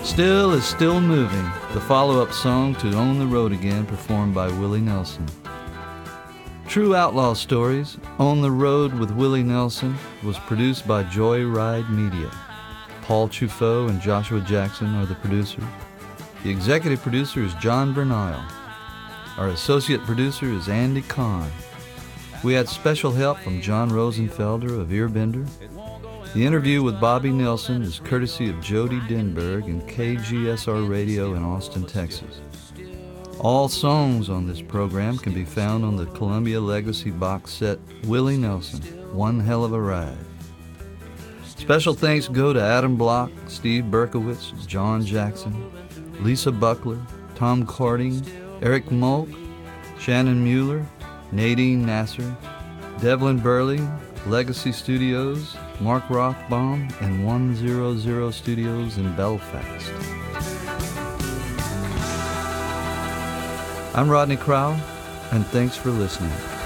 Still is Still Moving, the follow-up song to On the Road Again, performed by Willie Nelson. True Outlaw Stories, On the Road with Willie Nelson, was produced by Joyride Media. Paul Truffaut and Joshua Jackson are the producers. The executive producer is John Bernal. Our associate producer is Andy Kahn. We had special help from John Rosenfelder of Earbender. The interview with Bobby Nelson is courtesy of Jody Denberg and KGSR Radio in Austin, Texas. All songs on this program can be found on the Columbia Legacy box set Willie Nelson, One Hell of a Ride. Special thanks go to Adam Block, Steve Berkowitz, John Jackson, Lisa Buckler, Tom Carding, Eric Mulk, Shannon Mueller, Nadine Nasser, Devlin Burley, Legacy Studios, Mark Rothbaum, and 100 Studios in Belfast. I'm Rodney Crowell, and thanks for listening.